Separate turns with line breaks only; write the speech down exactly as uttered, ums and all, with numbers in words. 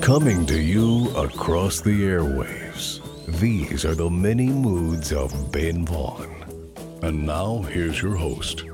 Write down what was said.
Coming to you across the airwaves, these are the many moods of Ben Vaughn. And now, here's your host,